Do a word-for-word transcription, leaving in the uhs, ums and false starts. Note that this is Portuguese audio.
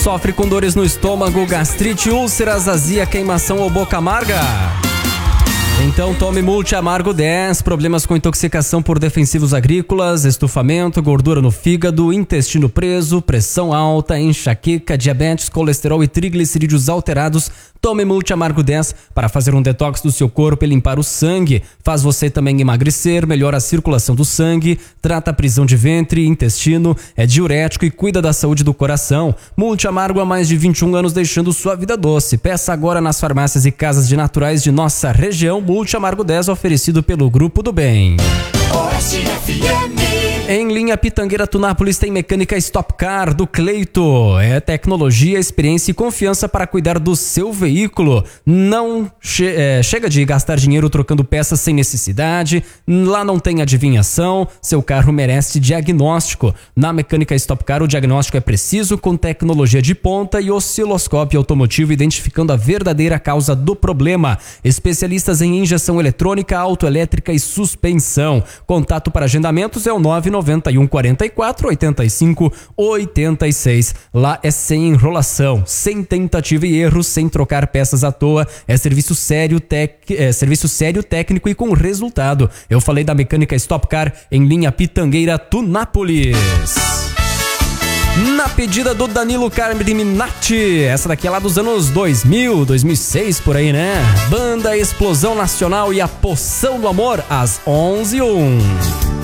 Sofre com dores no estômago, gastrite, úlceras, azia, queimação ou boca amarga? Então tome Multi Amargo dez, problemas com intoxicação por defensivos agrícolas, estufamento, gordura no fígado, intestino preso, pressão alta, enxaqueca, diabetes, colesterol e triglicerídeos alterados. Tome Multi Amargo dez para fazer um detox do seu corpo e limpar o sangue. Faz você também emagrecer, melhora a circulação do sangue, trata a prisão de ventre e intestino, é diurético e cuida da saúde do coração. Multi Amargo há mais de vinte e um anos deixando sua vida doce. Peça agora nas farmácias e casas de naturais de nossa região. Multi Amargo dez oferecido pelo Grupo do Bem. Oeste F M. Em linha Pitangueira Tunápolis tem mecânica Stop Car do Cleito. É tecnologia, experiência e confiança para cuidar do seu veículo. Não che- é, chega de gastar dinheiro trocando peças sem necessidade. Lá não tem adivinhação. Seu carro merece diagnóstico. Na mecânica Stop Car o diagnóstico é preciso, com tecnologia de ponta e osciloscópio automotivo identificando a verdadeira causa do problema. Especialistas em injeção eletrônica, autoelétrica e suspensão. Contato para agendamentos é o nove nove um quatro quatro oito cinco oito seis. Lá é sem enrolação, sem tentativa e erro, sem trocar peças à toa. É serviço sério, tec... é serviço sério, técnico e com resultado. Eu falei da mecânica Stop Car em linha Pitangueira Tunápolis. Na pedida do Danilo Carminati, essa daqui é lá dos anos dois mil, dois mil e seis, por aí, né? Banda Explosão Nacional e a Poção do Amor, às onze e um.